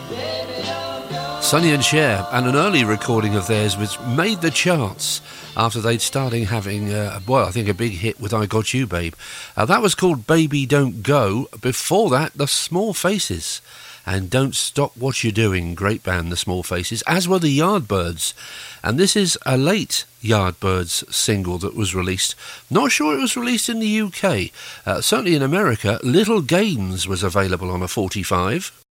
Sonny and Cher, and an early recording of theirs which made the charts after they'd started having, I think a big hit with I Got You Babe. That was called Baby Don't Go. Before that, The Small Faces and Don't Stop What You're Doing. Great band, The Small Faces, as were the Yardbirds. And this is a late Yardbirds single that was released. Not sure it was released in the UK. Certainly in America, Little Games was available on a 45.